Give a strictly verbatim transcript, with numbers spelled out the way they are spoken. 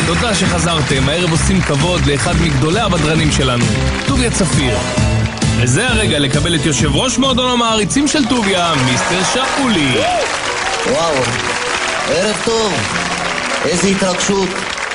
תודה שחזרתם, הערב עושים כבוד לאחד מגדולי הבדרנים שלנו, טוביה צפיר. וזה הרגע לקבל את יושב ראש מועדון המעריצים של טוביה, מיסטר שאולי. וואו, ערב טוב, איזה התרגשות.